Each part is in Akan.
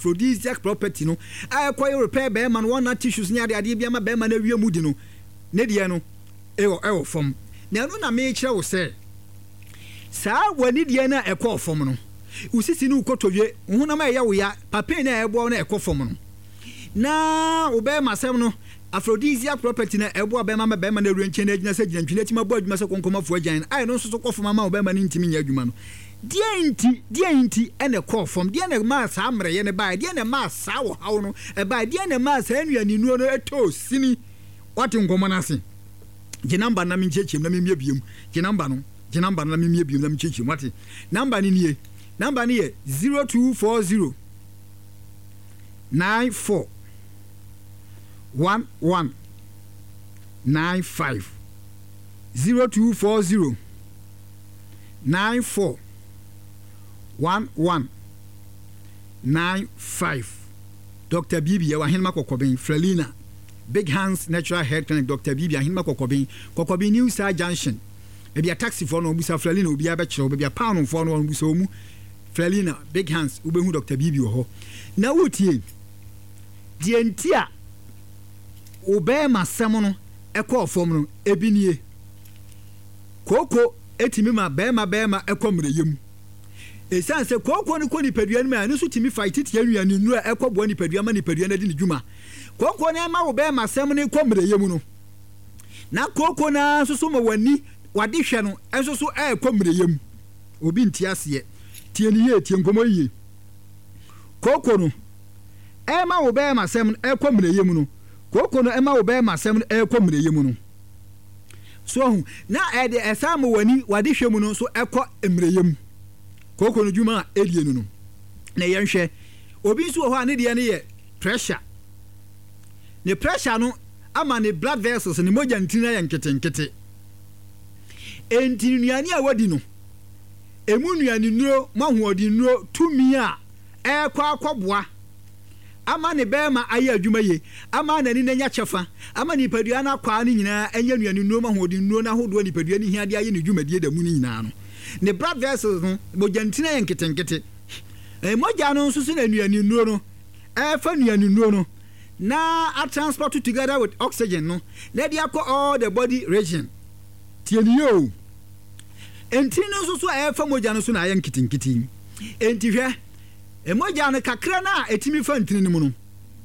aphrodisiac property no I quite repair bear man one tissues near the idea ma bear man we mudi no ne de no e form na no na me kire wo say saa wani de na e ko form no usisi no ukotodwe huna ma ya wo ya papa na ebo na e ko form no na obe masem no aphrodisiac property na ebo be ma be ma na ruenche na agina se gina ntwile ti ma bo adwuma se konkomafo agyan ai no so ko form ma obe ma ni ntimi nya adwuma no dia inti ene call from dia na ma sa amre ye ne ba dia na ma sa wo hawo no e ba dia na ma sa anuani nuo no eto sini wati ngomo na se je number na mi chechem na mi miebiem je number na mi miebiem na mi chechem wati number ni ye 0240 94 11 95 0240 94 1195 Dr. Bibi Wahinma Kokobin Frelina Big Hands Natural Hair Clinic Dr. Bibi Wahinma Kokobin New Side Junction maybe a taxi for no busa Frelina will be a bachelor maybe a pound for no busomu Frelina Big Hands Ubehu Dr. Bibi ho na wotie dientia obema samono ekọ fom no ebinie koko etimi ma bema ekomreyem esan se koko ni ko ni padua ni ma no so timi fight ti anuane nu ekọbo ni padua ma ni padua na di ni dwuma koko na ma obema sam ni komreyem no na koko na so ma wani wade hwe no enso so ekomreyem obi ntiase tie ni ye tie nkomo yi koko no ma obema sam ekomreyem no koko no ema obema sem ekomreyem no so na ede esam wani wade hwemu no so ekọ emreyem koko no dwuma edie no na yenhwe obi so ho ane de ne ye pressure ne pressure no ama ne blood vessels ne moja ntina ya nketenkete entinuani a wadi no emu nuani nuro mahoodi nuro tumi a ekọ akọboa ama ne bema aye adwuma ye ama nani na nya chefa ama ni padua na kwa ni nyina enya nuani nuo ma hodi nuo na hodo ni padua ni hiade aye ne dwuma die da mu ni nyina no ne blood vessels no bojantina ye nketenkete moja no nso na nuani nuo no fa nuani nuo no na a transport together with oxygen no na dia ko all the body region tienio entino nso so fa moja no so na aye nketenkete entihwe emoja no kakra na etimi fa ntini mu no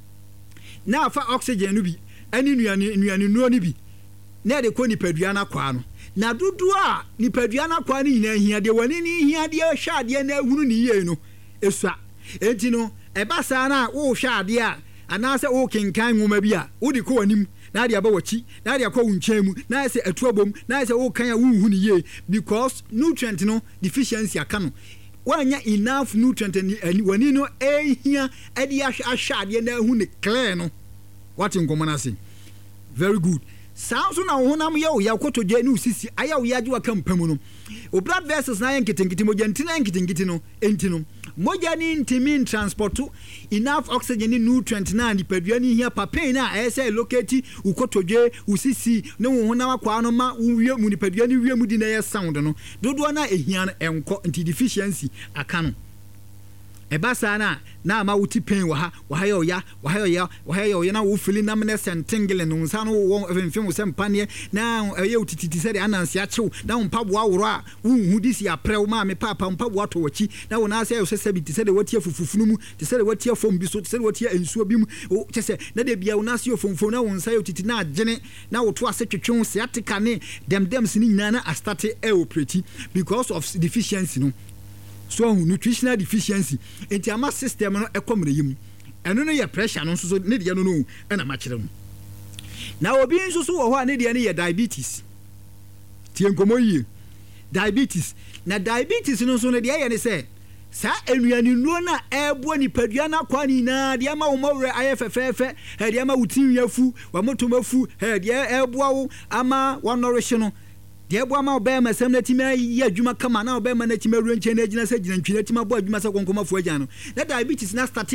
na fa oxygen no bi ani nuani nuo no bi na de ko nipadua na kwa no na dudu a nipadua na kwa ni nyina hia de wani ni hia de hwa de na hunu ni ye no esua enti no eba sa na wo hwa de a anase wo kenkan nwoma bi a wo de ko wanim na de aba wachi na de akọ wunchan mu na se atuabom na se wo kan a wo hunu ye because nutrient no deficiency aka no wanya enough nutrient and wani no ehia edi ahwade na hu ne clear no what ngomana say very good sounds na honam ye o yakotoje ni usisi aya o yaje wa kampamu no o blood vessels na yanketenkete moja ntina yanketenkete no enti no moja ni ntimi transport enough oxygen ni nutrient na nipadua ni hia papain na ese locate ukotoje usisi ne honam akwa no ma uwie mu nipadua ni wie mu di na ye sound no dodo na ehia enko nti deficiency aka no ebasa na ma wuti pain wa ya na wo feel na me sentingle no nsa no wo efemfem se mpane na eye utititi se de anansi achew na mpaboa woro a hu disi aprew ma me papa mpaboa to wachi na wo na se yo se sabiti se de watia fufufunu mu te se de watia fom bi so te se de watia ensuo bi mu o te se na de bia wo na se yo fomfom na wo nsa yo titi na agene na wo to ase twetwe se atika ne dem se ni nyina na astarte operate because of deficiency no so nutritional deficiency enti ama system no ekomreyim eno no ye pressure no so ne de no na ma kire no na obi nso so wo ho ne de ne ye diabetes tie nkomo yi diabetes na diabetes no so ne de ye ne se sa enuani nuo na ebo ni padua na kwa ni na de ama wo mawre ayefefefe he de ama wutinyafu wa motomafu he de ebo wo ama wa nourish no de ebo ama obema sem na timi ya adwuma kama na obema na timi ruenche na agina sa gina ntwina timi abo adwuma sa konkomafu agya no na diabetes na start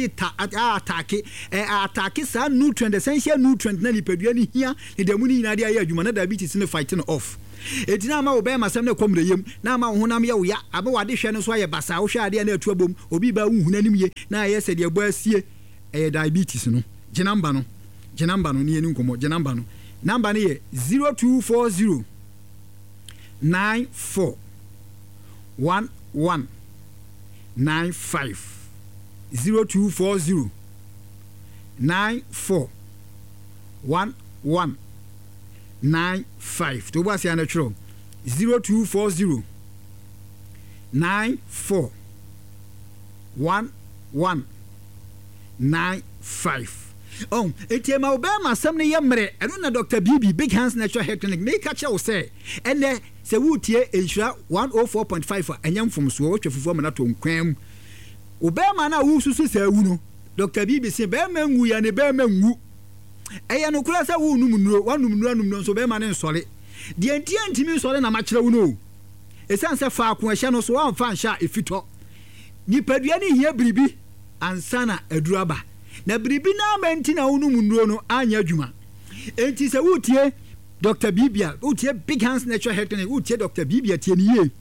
attack sa nutrient essential nutrient na nipadua ni hia ne de mu ni na de ya adwuma na diabetes ne fight no off etina ma wo be masam na komre yem na ma honam ye wo ya aba wade hwe no so aye basa wo hwe ade na atu abom obi ba hu hunanim ye na aye se de ebo asie diabetes no genamba no ni eni nkomo genamba no number ni ye 0240 94 11 95 0240 94 11 95 to wasi anatro 0240 94 11 95 oh etiema obema samne yemre eno na Dr. BB Big Hands Natural Health Clinic me ka che wo se ene se wutie enhira 104.5 anyam fomso wo twefufo ma na to nkwam obema na wo susu se wu no Dr. BB se bema ngu ya ne bema ngu eya no kura se wo num nuro wanum nuro so bema ne nsole de antimi nsole na ma kire wo no esan se fa ko ehye no so wan fa nhya efito ni padua ni hia biribi ansana aduraba na biribi na menti na wonum nuro no anya adwuma enti se wutie Dr. Bibia wutie Big Hands Natural Health Clinic wutie Dr. Bibia tie ni ye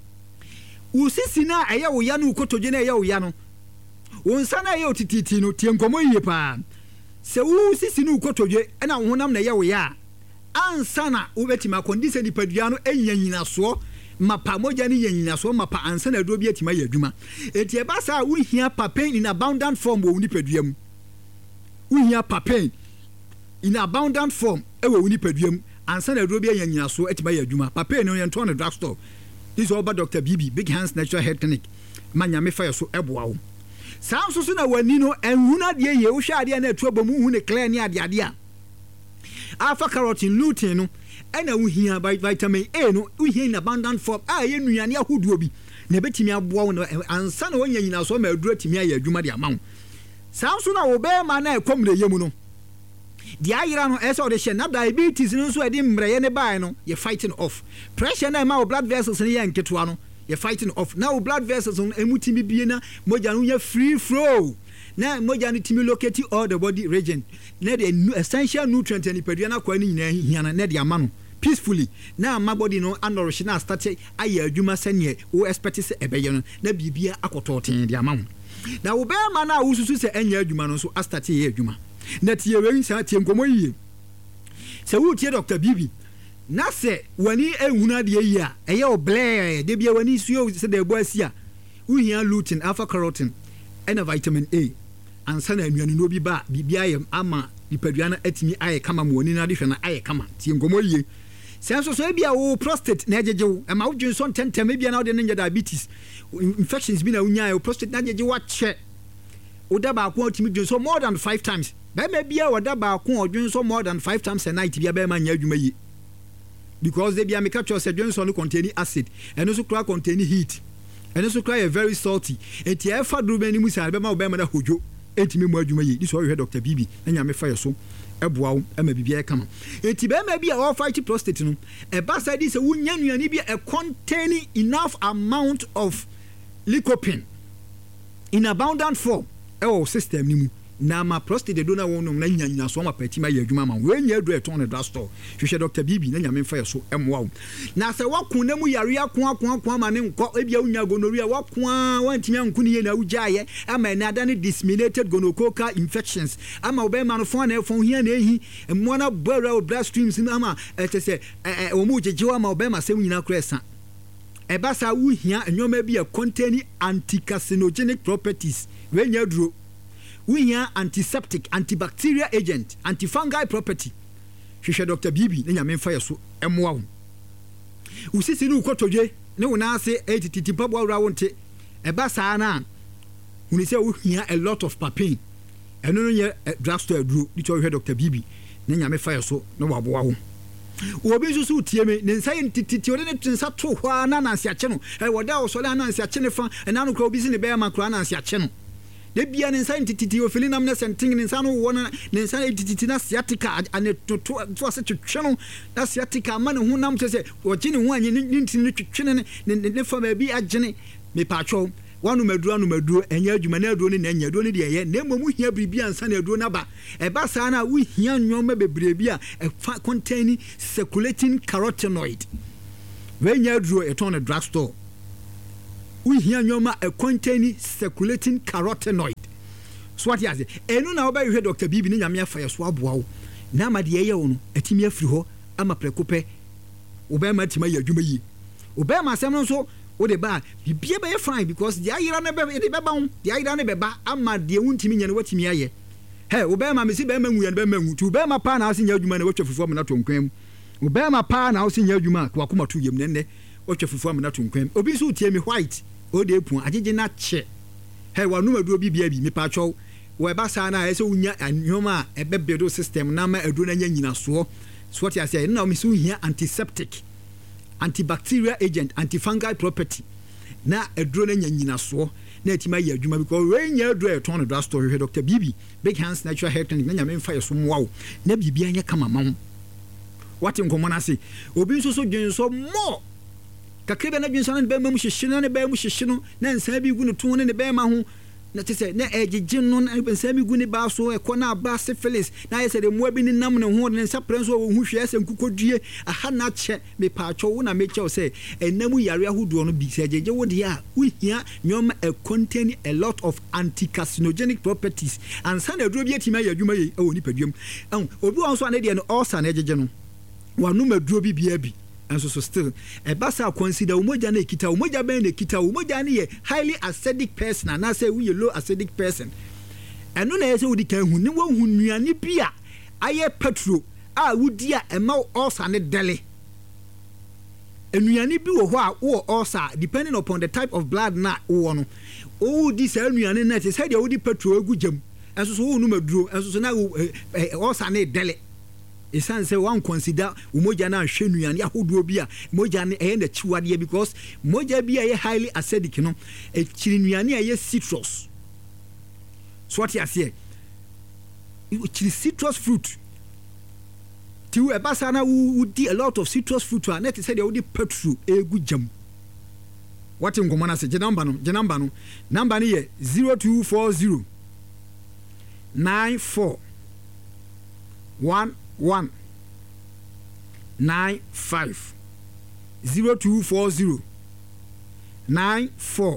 usisi na eye wo ya no kotoje na eye wo ya no wonsa na eye otititi no tie nkomo yie pa se usisi no kotoje na honam na eye wo ya ansana ubetima kondise ni padua no enyanyina so mapa moja ni yanyina so mapa ansana aduro bi atima ya adwuma enti e ba sa wo hia papain in abundant form wo ni padua mu wo hia papain in abundant form wo ni padua mu ansana aduro bi yanyina so atima ya adwuma papain no yento on drug store. This is about Dr. BB Big Hands Natural Health Clinic manya me fire so eboa wo sanso so na wani no enhuna de ye wo hwa ade na atu abomu hu ne clear ni ade a alpha carotene lutein no ena wo hia vitamin A no wo hia in abundant form ye nuane ahoduo bi na betimi aboa wo ansa na wonya nyina so ma aduro timi aye adwuma de amawo sanso na wo be ma na ekomre yemu no di ayira no eso de hye na diabetes no so edi mbreye ne bae no ye fighting off pressure na ma blood vessels ne ye nketoa no ye fighting off now blood vessels on emutimi bie na moja no ye free flow na moja no timi locate all the body region na the essential nutrient ni padua na kwa ni nyina hia na de ama no peacefully na ma body no anorish na start aye adwuma sane wo expect se ebeye no na bibia akototen de ama no na wo be ma na wo susu se enya adwuma no so start ye adwuma na tie we sa tie nkomo yie se wo tie Dr. BB na se wani ehuna de yi a eye oble de bia wani suo se de bo asia wo hia lutein alpha carotene and vitamin A ansana anuane no bi ba bibia ye ama nipadua na atimi aye kama mo ni na de hwe na aye kama tie nkomo yie senso so bia wo prostate na ajejewo e ma wo dwun so tentem bia na wo de nya diabetes infections bi na unya prostate na ajejewo ache oda ba ko atimi dwun so more than 5 times ba ma bia oda ba ko odwun so more than 5 times a night bia ba ma nya adwuma yi because they bia make capture say dwun so no contain acid and also contain heat and also very salty enti e fa do bani musa ba ma ba ma na hojo etimi mu adwuma yi this one Dr. BB na nya me fa so eboa wo ama bibia e kama enti ba ma bia o fight prostate no e ba sa di se wunya nuane bia e contain enough amount of lycopene in abundant form system ni mu na ma prostate do na wonum na nyanyina so ma patima ya adwuma ma we nya adu eton na drug store hwehwe Dr. BB na nyame mfa so emwa wo na se wakun na mu yare akon ma ne nko ebia unya gonorrhea wakon wantimi ankuni ye na ujaye ama na ada ne disseminated gonococcal infections ama obe ma no fon na efon hia na ehi emmo na bora blood streams ama etese o mu jejewa ma obe ma se nyina kresa ebasa wu hia enyoma bi e contain anti-carcinogenic properties we nya duro we have antiseptic, antibacterial agent, antifungal property. Hwehwe Dr. BB na nyame mfa yeso emwa wo. Usisi no kotoje ne wona ase etititi pabo awra wonte eba saa na uni se wo hia a lot of papain. Eno no ye drugstore aduro di to hwe Dr. BB na nyame mfa yeso na waboa wo. Obi susu tie me ne nsa yentititi ode ne tinsa to hwa na nansi ache no woda wo so le na nansi ache ne fa na no kra obi si ne be ya makra nansi ache no de bia ne nsa ntititi ofili nam na senting ne nsa no wona ne nsa ntititi na sciatica ane to ase twetwe no na sciatica ma ne ho nam se wo gine ho anye ne ntini ne twetwe ne fa ba bi agene me patwo wanu maduro enya adwuma na aduro ne na enya aduro ne de ye na momu hia biribi ansa na aduro na ba e ba sa na wo hia nwoma bebre bi a contain circulating carotenoid when you draw a ton of drugstore we hear nyoma a containing circulating carotenoid so what you say enu na oba you Dr. Bibi ni nyame afa yeso aboa na ma de ye wo no atimi afiri ho ama prekope obema tima ya adwuma yi obema asem no so wo de ba bibie be fine because the ayira na be de beba ho the ayira na beba ama de wuntimi nya na watimi aye hey obema mesi be manwu ya be manwu tu obema pa na ase nya adwuma na watwa fufu am na tonkwam obema pa na ase nya adwuma kwa kuma to yem nenne watwa fufu am na tonkwam obi so tie mi white o de pu agege na che hey wanu madu bibia bi mi pa chow we ba sa na ese unya anwoma ebebedo system na ma adu na nya nyina so what you say na me so hia antiseptic antibacterial agent antifungal property na adu na nya nyina so na etima ya adwuma because we nya adu e ton drug store Dr. Bibi Big Hands Natural Health Clinic na nya me mfa yeso mwa na bibia nya kama ma ho what nkomo na say obi nso so dwen so mo kakebe na dwen so na be ma mu hyehye na be mu hyehye no na nsa bi gu no to ne be ma ho na tese na ejije no na nsa bi gu ne ba so ekọ na ba syphilis na yese de mo bi ni nam ne ho ne nsa prenso wo hu hwe ese nkukodue aha na che me pa atwo wo na me che se enamu yare ahodo no bi se ejije wo de a wo hia nyoma contain a lot of anti-carcinogenic properties and san aduro bi atima ya adwuma yi e ni paduam obi won so ane de no ulcer na ejije no wanu maduro bi bia bi and so still a basa consider umoja na ekita umoja ben na ekita umoja na ye highly acidic person and I say we low acidic person eno na yese wudi kan hu ni wo hu nuane bia aye petro a wudi a ema ulcer ne dele enuane bi wo ho a wo ulcer depending upon the type of blood na wo no o di sa nuane na te say dia wudi petro egu jam enso so wo nu maduro enso so na ulcer ne dele esan say one consider umoja na hwe nuane ahodo bi a moja ne na chiwade because moja bi a highly acidic no e chiri nuane a citrus so what you say chiri citrus fruit ti we basa na wudi a lot of citrus fruit and let say they wudi petrol egu jam what ngoma na say je number no number ni ye 0240 94 95 0240 94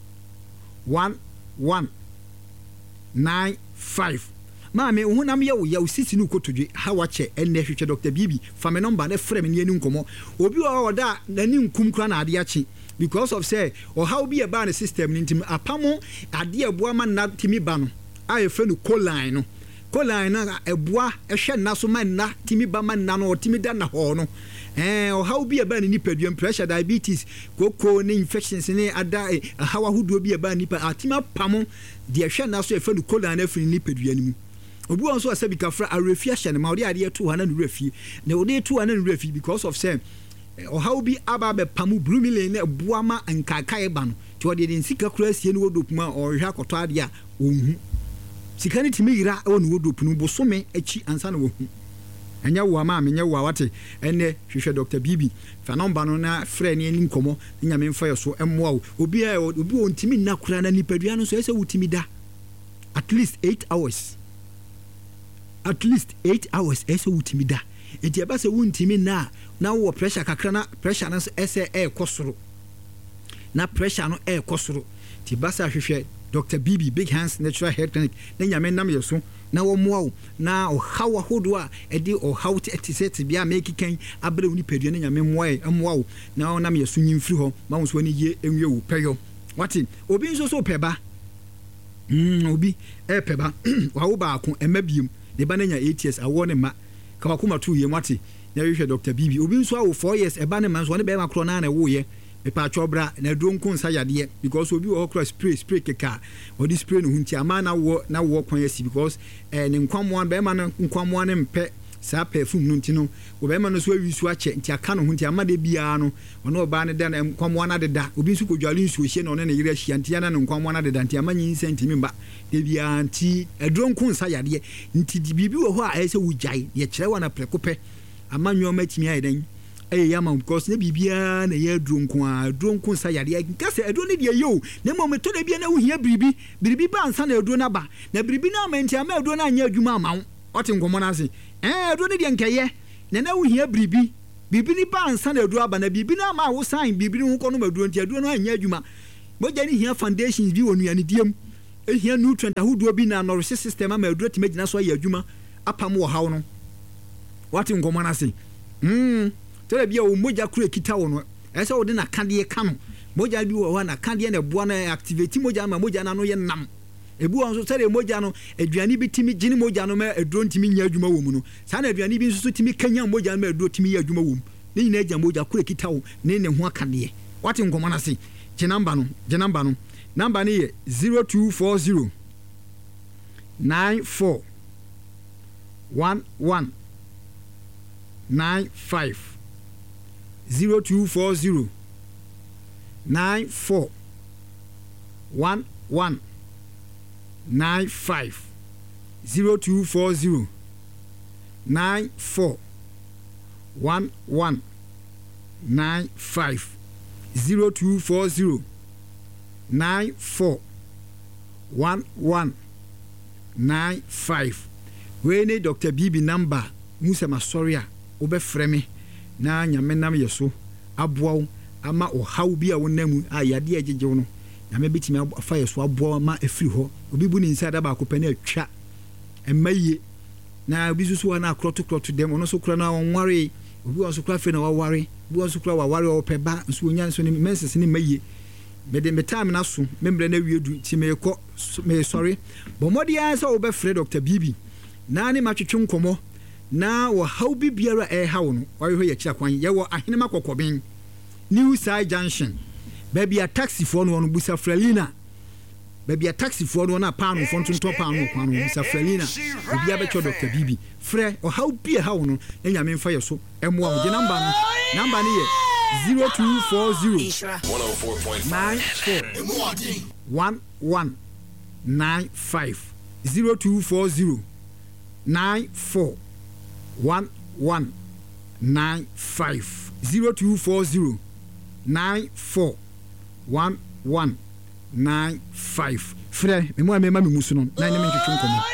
95 Mame uhunam ya wo ya usisi nu kotodwe hawache enne hwehwe Dr. Bibi fa me number na frame ne ani nkomo obi wa oda nani nkum kura na ade achi because of say or how be a ban system nintim apamo ade aboa ma na timi ba no aye fe no choline no choline na eboa ehwe na so man na timi ba man na no timi da na ho no or how be a ban ni peduam pressure diabetes koko ne infections ne ada hawa hudo bi a ban ni pa atima pamo de ehwe na so efe no choline afini ni pedua ni mu obi won so asabi kafra arefia hye ne ma ode ade 200 no refie na ode 200 no refie because of say or how be aba be pamu brumile na buama nkakae ba no ti ode de nsika kura sie no wodopuma or hwa koto ade a ohun sika ne timi yira e wonu wodopunu bosome achi ansa na wohu anya wo ama anya wo awate ene hwehwe Dr. Bibi fa number no na frɛ ne ani nkomo nyame mfa yeso emmoa obi won timi na kura na nipadua no so ese wutimi da at least 8 hours ese wutimi da enti eba se wuntimi na wo pressure kakra na pressure na ese kosoro na pressure no kosoro ti basa hwehwe Dr. Bibi Big Hands Natural Health Clinic na nyame nam yeso na wo moa na o hawa hodo a edi o hawte etiset bia make kan abre woni padua na nyame moa na o nam yeso nyimfiri ho ma wo so ani ye enwe wo peyo wati obi nso so peba obi peba wa wo ba ko emabiem ne ba na nya 8 years awo ne ma ka wakoma 2 ye mwati na hwehwe Dr. Bibi obi nso awo 4 years eba ne man so ne be ma kro na na wo ye me pa chobra na donko nsa yade because obi wo kro spray keka odi spray no hunti ama na wo kwan yesi because ne nkwamwa be ma no nkwamwa ne mpe sa perfume no ntino wo be ma no so awisu ache nti aka no hunti ama de bia no ono oba ne da na nkwamwa na deda obi nso kodwale nsu ohie no ne ne yire hia nti ana no nkwamwa na deda nti ama nyi sentimi mba de bia nti donko nsa yade nti bibi wo ho a ese wujai ye kire wa na prekope ama nyoma timi ayedan yama because ne bibia na ye dronko sa yare nkase adro ne de yo na mo meto de bia na wo hia biribi ba ansa na adro na ba na biribi na amanti ama adro na anya adwuma ama wo ote ngomo na ase adro ne de nkeye na wo hia biribi bibi ni ba ansa na aduro aba na bibi na ma wo sign bibi ni ho kono maduro nti aduro no anya adwuma mogya ni hia foundations bi wonu ya ne diem ehia nutrient ahodo bi na nourish system ama aduro timagina so ya adwuma apam wo hawo no wati ngoma na se tele bia wo mogya kura kita wo no ese wo de na kade ka no mogya bi wo na kade na boa na activate mogya ma mogya na no ye nam ebu onso tele mogya no aduane bi timi gine mogya no ma aduro ntimi nya adwuma wo mu no sa na aduane bi nso timi kanya mogya ma aduro timi ya adwuma wo mu ni nyina agya mogya kura kita wo ne ho akade wati ngoma na se je number no number ni 0240 94 11 95 0240 94 11 95 0240 94 11 95 0240 94 11 95 we ne Dr. Bibi number Musa Masoria obefrɛ me na nyame nam yeso aboa ama ohaw bi a wonamu a yade ajejew no nyame bitimi afa yeso aboa ma afiri ho obi bu ni inside ba ko pene atwa emaye na obi susu na akroto dem ono so kura na wonware obi won so kura fe na waware obi won so kura waware opeba nso onya nso ni menses ni maye me time na so membre na wiedu ti me ko me sorry bo modi ansa obefrɛ Dr. Bibi na ne matwetwe nkomo na wo haw bi biara haw no oyo ye kira kwan ye wo ahenema kokoben New Side Junction baby a taxi for no busa Frelina baby a taxi for no na pano fon to pano kwano busa Frelina obi abecho Dr. Bibi frɛ o haw bi haw no na nyame mfa ye so emo a wo number ni ye 0240 94 1195 0240 94 1195 0240 94 1195 frɛ me mo me musu no na ne me twetwe nkomo